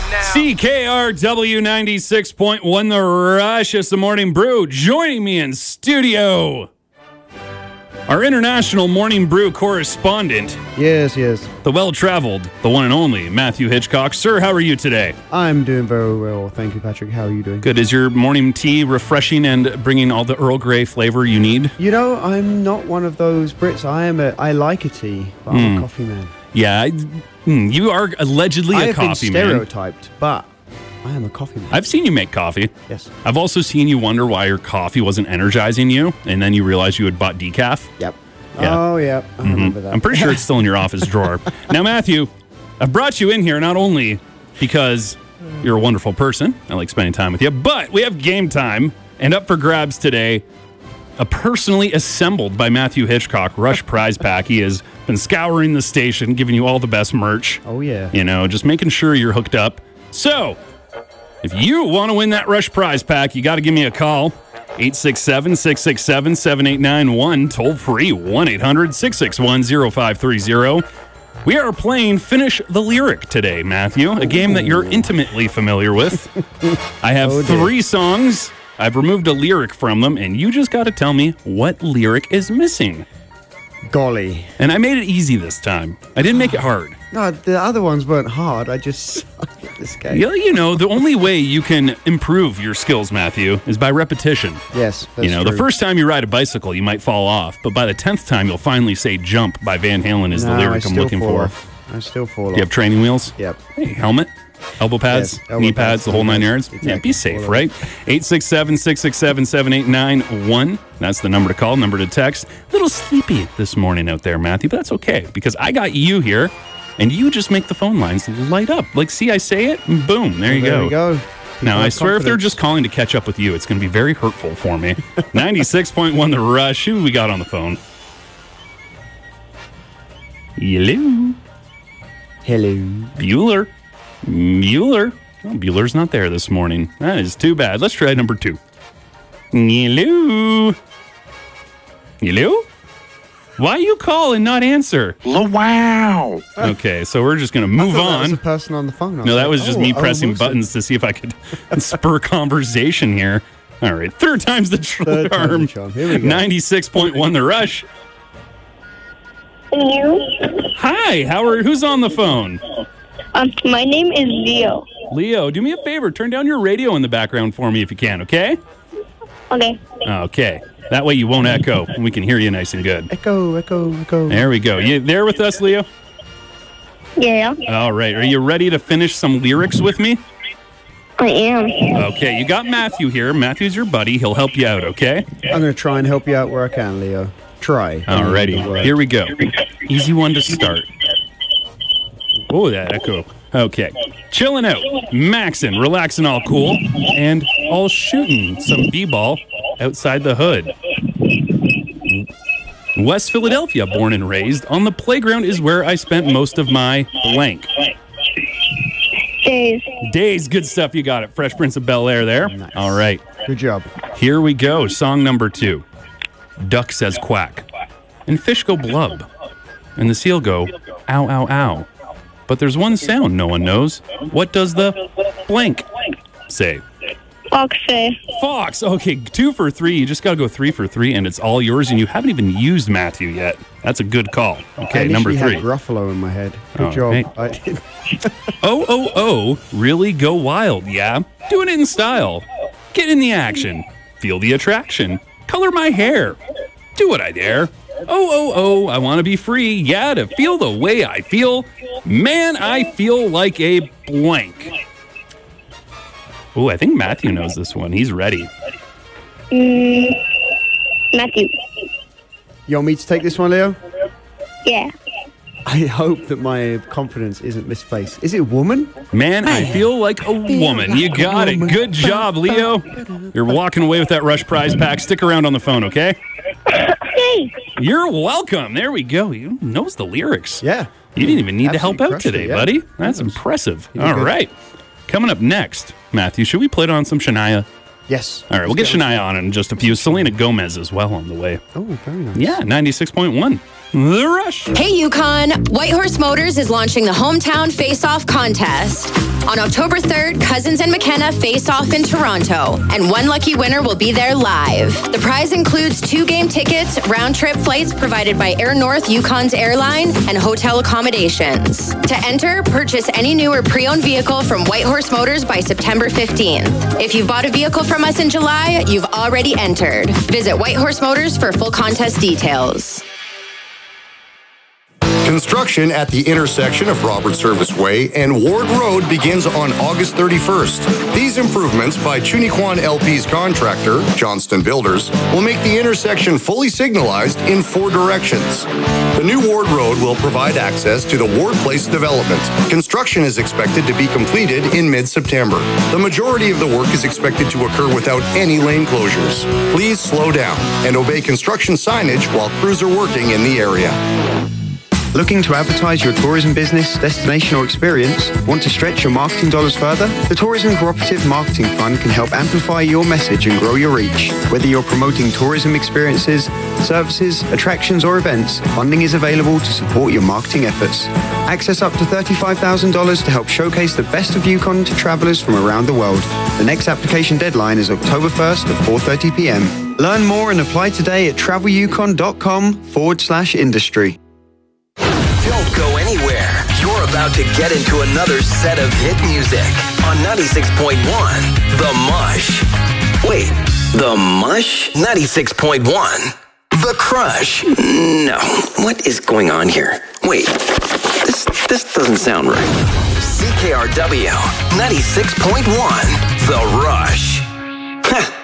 CKRW 96.1 The Rush. It's the Morning Brew. Joining me in studio, our international Morning Brew correspondent. Yes. The well-traveled, the one and only, Matthew Hitchcock. Sir, how are you today? I'm doing very well. Thank you, Patrick. How are you doing? Good. Is your morning tea refreshing and bringing all the Earl Grey flavor you need? You know, I'm not one of those Brits. I like a tea, but I'm a coffee man. Yeah, you are allegedly a coffee man. I have been stereotyped, but I am a coffee man. I've seen you make coffee. Yes. I've also seen you wonder why your coffee wasn't energizing you, and then you realized you had bought decaf. Yep. Yeah. Oh, yeah. I remember that. I'm pretty sure it's still in your office drawer. Now, Matthew, I've brought you in here not only because you're a wonderful person, I like spending time with you, but we have game time, and up for grabs today, a personally assembled by Matthew Hitchcock Rush prize pack. He has been scouring the station, giving you all the best merch. Oh, yeah. You know, just making sure you're hooked up. So, if you want to win that Rush prize pack, you got to give me a call. 867-667-7891, toll free, 1-800-661-0530. We are playing Finish the Lyric today, Matthew, a game that you're intimately familiar with. I have 3 songs. I've removed a lyric from them, and you just got to tell me what lyric is missing. Golly. And I made it easy this time. I didn't make it hard. No, the other ones weren't hard. I just suck at this game. Yeah, you know, the only way you can improve your skills, Matthew, is by repetition. Yes, that's You know, true. the first time you ride a bicycle, you might fall off, but by the 10th time, you'll finally say Jump by Van Halen is the lyric I'm looking for. I still fall off. Do you have training wheels? Yep. Hey, helmet? Elbow pads? Yes, elbow knee pads, pads, the whole 9 yards? exactly. Yeah, be safe, All of right? 867-667-7891. That's the number to call, number to text. A little sleepy this morning out there, Matthew, but that's okay, because I got you here, and you just make the phone lines light up. Like, see, I say it, and boom, there you There go. we go. Now, I Have swear if they're confidence. just calling to catch up with you, it's going to be very hurtful for me. 96.1 The Rush. Who we got on the phone? Hello? Hello. Bueller. Oh, Bueller's not there this morning. That is too bad. Let's try number 2. Hello? Hello? Why you call and not answer? Wow. Okay, so we're just going to I move thought that was on. a person on the phone. I No, that like, was just me pressing Wilson. buttons to see if I could spur conversation here. All right, third time's the Third time's the charm. charm. Here we go. 96.1 The Rush. Hello. Hi, who's on the phone? My name is Leo. Leo, do me a favor. Turn down your radio in the background for me if you can, okay? Okay. Okay. That way you won't echo and we can hear you nice and good. Echo. There we go. You there with us, Leo? Yeah, All right. Are you ready to finish some lyrics with me? I am. Okay. You got Matthew here. Matthew's your buddy. He'll help you out, okay? I'm going to try and help you out where I can, Leo. Try. Alrighty. Here we go. Easy one to start. Oh, that echo. Okay. Chilling out, maxing, relaxing, all cool, and all shooting some b-ball outside the hood. West Philadelphia, born and raised. On the playground is where I spent most of my blank. Days. Days, good stuff. You got it. Fresh Prince of Bel-Air there. Nice. All right. Good job. Here we go. Song number 2. Duck says quack, and fish go blub, and the seal go ow, ow, ow. But there's one sound no one knows. What does the blank say? Foxy. Fox. Okay, 2 for 3. You just got to go 3 for 3, and it's all yours, and you haven't even used Matthew yet. That's a good call. Okay, I number initially 3. had Gruffalo in my head. Good Oh, job. hey. Oh, really go wild, yeah? Doing it in style. Get in the action. Feel the attraction. Color my hair. Do what I dare. Oh, I want to be free. Yeah, to feel the way I feel. Man, I feel like a blank. Oh, I think Matthew knows this one. He's ready. Matthew. You want me to take this one, Leo? Yeah. I hope that my confidence isn't misplaced. Is it woman? Man, I feel like a woman. You got it. Good job, Leo. You're walking away with that Rush prize pack. Stick around on the phone, okay? Hey. You're welcome. There we go. He knows the lyrics. Yeah. You didn't even need to help Absolutely out crushed it, today, yeah. buddy. That's impressive. did All good. right. Coming up next, Matthew, should we play it on some Shania? Yes. All right, we'll get Shania on in just a few. Selena Gomez as well on the way. Oh, very nice. Yeah, 96.1. The Rush. Hey Yukon, Whitehorse Motors is launching the Hometown Face-Off Contest. On October 3rd, Cousins and McKenna face off in Toronto, and one lucky winner will be there live. The prize includes 2 game tickets, round-trip flights provided by Air North Yukon's airline, and hotel accommodations. To enter, purchase any new or pre-owned vehicle from Whitehorse Motors by September 15th. If you've bought a vehicle from us in July, you've already entered. Visit Whitehorse Motors for full contest details. Construction at the intersection of Robert Service Way and Ward Road begins on August 31st. These improvements by Chuniquan LP's contractor, Johnston Builders, will make the intersection fully signalized in 4 directions. The new Ward Road will provide access to the Ward Place development. Construction is expected to be completed in mid-September. The majority of the work is expected to occur without any lane closures. Please slow down and obey construction signage while crews are working in the area. Looking to advertise your tourism business, destination or experience? Want to stretch your marketing dollars further? The Tourism Cooperative Marketing Fund can help amplify your message and grow your reach. Whether you're promoting tourism experiences, services, attractions or events, funding is available to support your marketing efforts. Access up to $35,000 to help showcase the best of Yukon to travelers from around the world. The next application deadline is October 1st at 4:30 p.m. Learn more and apply today at travelyukon.com/industry. Don't go anywhere. You're about to get into another set of hit music on 96.1 The Mush. Wait, The Mush? 96.1 The Crush. No, what is going on here? Wait, this doesn't sound right. CKRW 96.1 The Rush.